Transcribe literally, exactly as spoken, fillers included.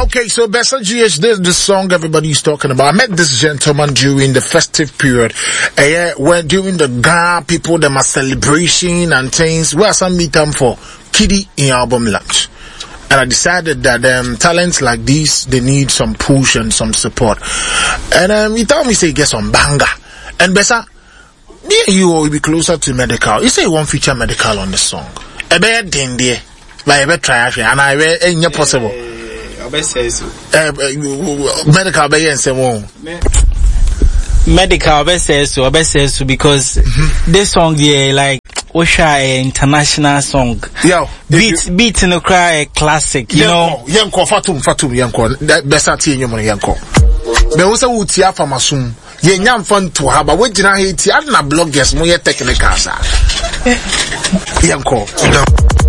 Okay, so Bessa G H, this is the song everybody's talking about. I met this gentleman during the festive period. Uh, yeah, when during the Ghana people, them are celebration and things. Where some meet them for kiddie in album launch. And I decided that um, talents like these, they need some push and some support. And um, he told me, say, get some banger. And Bessa, me and you will be closer to medical. You say you won't feature medical on the song. A bad thing there. Like a bad trash. And I read, ain't possible. Uh, medical be and say won. Medical be says so, be says so because mm-hmm. this song yeah like Osha international song. Yo, beat you, beat no cry classic, you know. Yanko fatum fatum yanko. Bessa ti enyo mo yanko. Me wo se wo ti afa masum. Ye nyam fan to ha ba we gina he ti adna bloggers mo ye technical sa. Yanko.